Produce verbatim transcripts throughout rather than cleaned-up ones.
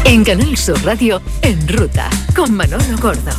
En Canal Sur Radio, En Ruta, con Manolo Gordo.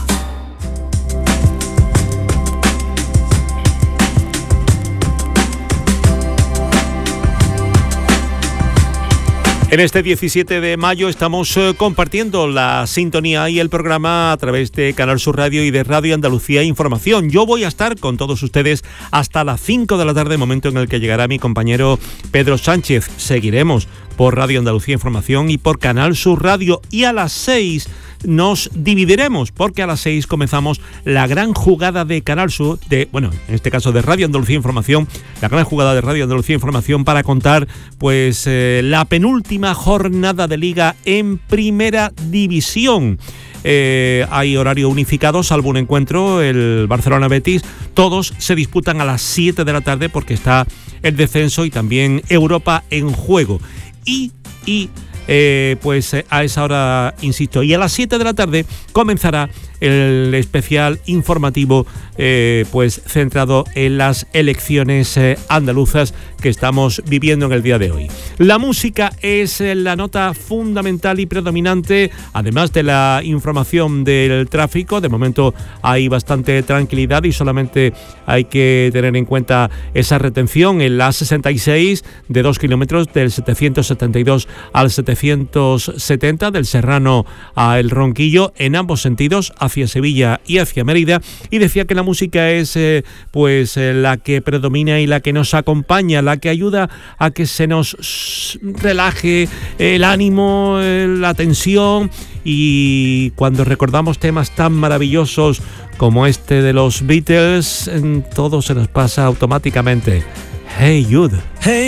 En este diecisiete de mayo estamos eh, compartiendo la sintonía y el programa a través de Canal Sur Radio y de Radio Andalucía Información. Yo voy a estar con todos ustedes hasta las cinco de la tarde, momento en el que llegará mi compañero Pedro Sánchez. Seguiremos por Radio Andalucía Información y por Canal Sur Radio, y a las seis nos dividiremos, porque a las seis comenzamos la gran jugada de Canal Sur, de, bueno, en este caso de Radio Andalucía Información, la gran jugada de Radio Andalucía Información para contar pues eh, la penúltima jornada de Liga en Primera División. Eh, hay horario unificado, salvo un encuentro, el Barcelona-Betis. Todos se disputan a las siete de la tarde porque está el descenso y también Europa en juego. Y, y eh, pues a esa hora, insisto, y a las siete de la tarde comenzará el especial informativo eh, pues centrado en las elecciones eh, andaluzas que estamos viviendo en el día de hoy. La música es eh, la nota fundamental y predominante, además de la información del tráfico. De momento hay bastante tranquilidad y solamente hay que tener en cuenta esa retención en la A sesenta y seis de dos kilómetros, del setecientos setenta y dos al setecientos setenta, del Serrano a El Ronquillo, en ambos sentidos, hacia Sevilla y hacia Mérida. Y decía que la música es eh, pues eh, la que predomina y la que nos acompaña, la que ayuda a que se nos relaje el ánimo, eh, la tensión, y cuando recordamos temas tan maravillosos como este de los Beatles, todo se nos pasa automáticamente. Hey Jude. Hey